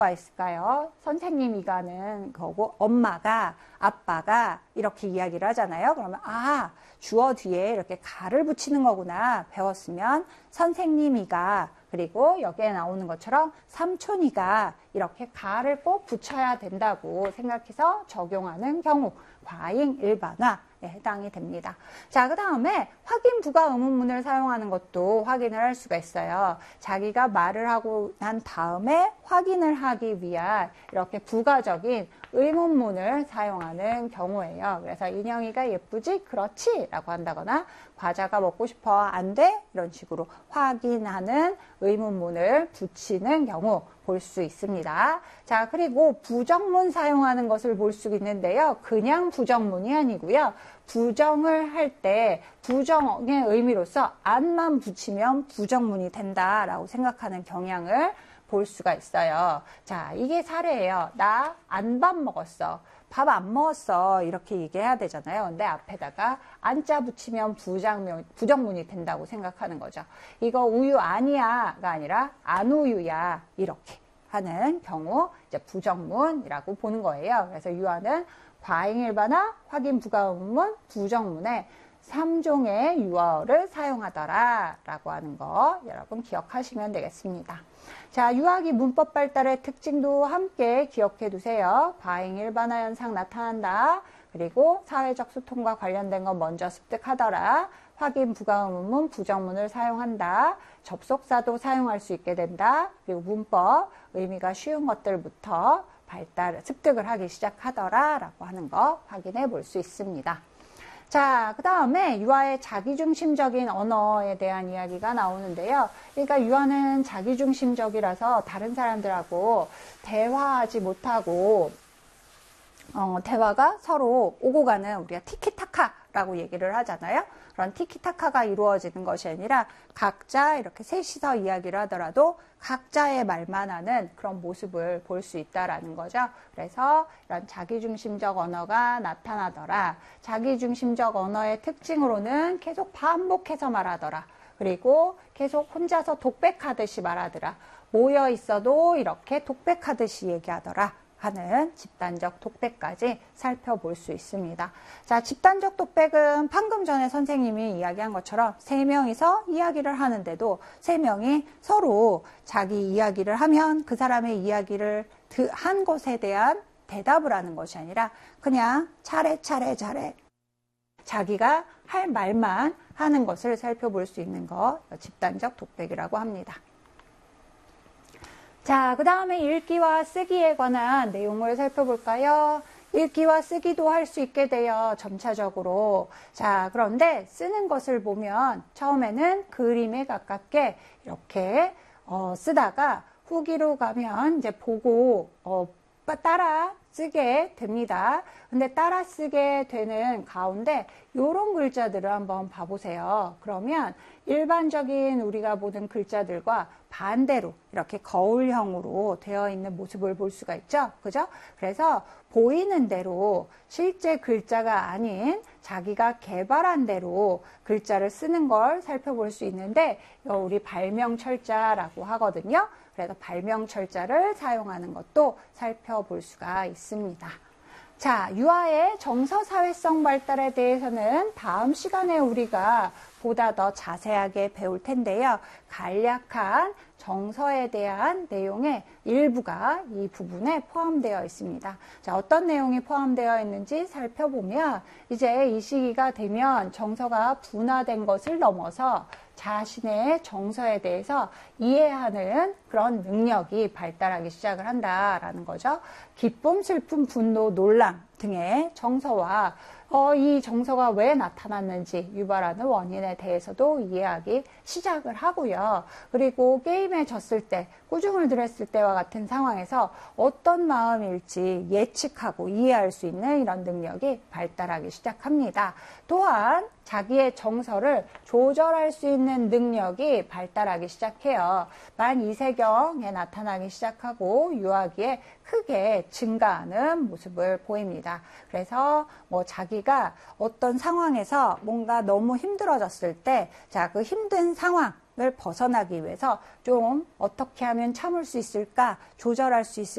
있을까요? 선생님이가 하는 거고 엄마가 아빠가 이렇게 이야기를 하잖아요. 그러면 주어 뒤에 이렇게 가를 붙이는 거구나 배웠으면 선생님이가 그리고 여기에 나오는 것처럼 삼촌이가 이렇게 가를 꼭 붙여야 된다고 생각해서 적용하는 경우 과잉 일반화에 해당이 됩니다. 자, 그 다음에 확인 부가 의문문을 사용하는 것도 확인을 할 수가 있어요. 자기가 말을 하고 난 다음에 확인을 하기 위한 이렇게 부가적인 의문문을 사용하는 경우예요. 그래서 인형이가 예쁘지? 그렇지? 라고 한다거나 과자가 먹고 싶어? 안 돼? 이런 식으로 확인하는 의문문을 붙이는 경우 볼 수 있습니다. 자, 그리고 부정문 사용하는 것을 볼 수 있는데요. 그냥 부정문이 아니고요. 부정을 할 때 부정의 의미로서 안만 붙이면 부정문이 된다라고 생각하는 경향을 볼 수가 있어요. 자, 이게 사례예요. 나 안 밥 먹었어. 밥 안 먹었어. 이렇게 얘기해야 되잖아요. 근데 앞에다가 안자 붙이면 부정문이 된다고 생각하는 거죠. 이거 우유 아니야가 아니라 안 우유야. 이렇게 하는 경우 이제 부정문이라고 보는 거예요. 그래서 유아는 과잉일반화, 확인 부가의문문, 부정문에 3종의 유어를 사용하더라 라고 하는 거 여러분 기억하시면 되겠습니다. 자, 유아기 문법 발달의 특징도 함께 기억해 두세요. 과잉 일반화 현상 나타난다. 그리고 사회적 소통과 관련된 건 먼저 습득하더라. 확인 부가의문문, 부정문을 사용한다. 접속사도 사용할 수 있게 된다. 그리고 문법, 의미가 쉬운 것들부터 습득을 하기 시작하더라 라고 하는 거 확인해 볼 수 있습니다. 자, 그 다음에 유아의 자기중심적인 언어에 대한 이야기가 나오는데요. 그러니까 유아는 자기중심적이라서 다른 사람들하고 대화하지 못하고 대화가 서로 오고 가는 우리가 티키타카라고 얘기를 하잖아요. 그런 티키타카가 이루어지는 것이 아니라 각자 이렇게 셋이서 이야기를 하더라도 각자의 말만 하는 그런 모습을 볼 수 있다라는 거죠. 그래서 이런 자기중심적 언어가 나타나더라. 자기중심적 언어의 특징으로는 계속 반복해서 말하더라. 그리고 계속 혼자서 독백하듯이 말하더라. 모여 있어도 이렇게 독백하듯이 얘기하더라. 하는 집단적 독백까지 살펴볼 수 있습니다. 자, 집단적 독백은 방금 전에 선생님이 이야기한 것처럼 3명이서 이야기를 하는데도 3명이 서로 자기 이야기를 하면 그 사람의 이야기를 한 것에 대한 대답을 하는 것이 아니라 그냥 차례차례 자기가 할 말만 하는 것을 살펴볼 수 있는 것, 집단적 독백이라고 합니다. 자, 그 다음에 읽기와 쓰기에 관한 내용을 살펴볼까요? 읽기와 쓰기도 할 수 있게 돼요. 점차적으로. 자, 그런데 쓰는 것을 보면 처음에는 그림에 가깝게 이렇게 쓰다가 후기로 가면 이제 보고 따라 쓰게 됩니다. 근데 따라 쓰게 되는 가운데 이런 글자들을 한번 봐보세요. 그러면 일반적인 우리가 보는 글자들과 반대로 이렇게 거울형으로 되어 있는 모습을 볼 수가 있죠. 그죠? 그래서 보이는 대로 실제 글자가 아닌 자기가 개발한 대로 글자를 쓰는 걸 살펴볼 수 있는데 우리 발명철자라고 하거든요. 그래서 발명철자를 사용하는 것도 살펴볼 수가 있습니다. 자, 유아의 정서사회성 발달에 대해서는 다음 시간에 우리가 보다 더 자세하게 배울 텐데요. 간략한 정서에 대한 내용의 일부가 이 부분에 포함되어 있습니다. 자, 어떤 내용이 포함되어 있는지 살펴보면 이제 이 시기가 되면 정서가 분화된 것을 넘어서 자신의 정서에 대해서 이해하는 그런 능력이 발달하기 시작을 한다라는 거죠. 기쁨, 슬픔, 분노, 놀람 등의 정서와 이 정서가 왜 나타났는지 유발하는 원인에 대해서도 이해하기 시작을 하고요. 그리고 게임에 졌을 때, 꾸중을 들었을 때와 같은 상황에서 어떤 마음일지 예측하고 이해할 수 있는 이런 능력이 발달하기 시작합니다. 또한 자기의 정서를 조절할 수 있는 능력이 발달하기 시작해요. 만 2세경에 나타나기 시작하고 유아기에 크게 증가하는 모습을 보입니다. 그래서 자기가 어떤 상황에서 뭔가 너무 힘들어졌을 때, 자, 그 힘든 상황을 벗어나기 위해서 좀 어떻게 하면 참을 수 있을까, 조절할 수 있을까,